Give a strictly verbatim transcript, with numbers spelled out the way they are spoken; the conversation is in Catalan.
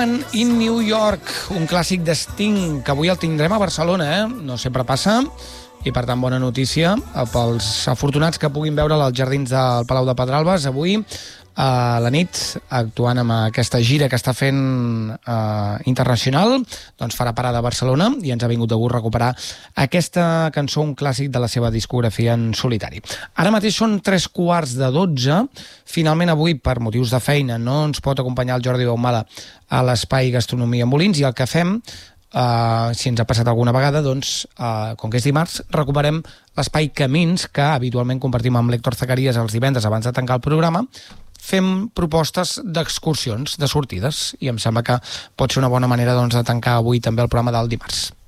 In New York, un clàssic de Sting, que avui el tindrem a Barcelona, eh? No sempre passa, i per tant bona notícia pels afortunats que puguin veure'l als jardins del Palau de Pedralbes avui a la nit, actuant amb aquesta gira que està fent eh, internacional. Doncs farà parada a Barcelona i ens ha vingut de gust recuperar aquesta cançó, un clàssic de la seva discografia en solitari. Ara mateix són tres quarts de dotze. Finalment avui, per motius de feina, no ens pot acompanyar el Jordi Baumada a l'espai Gastronomia en Molins, i el que fem, Uh, si ens ha passat alguna vegada, doncs, uh, com que és dimarts, recuperem l'espai Camins, que habitualment compartim amb l'Héctor Zacarías els divendres abans de tancar el programa. Fem propostes d'excursions, de sortides, i em sembla que pot ser una bona manera, doncs, de tancar avui també el programa del dimarts.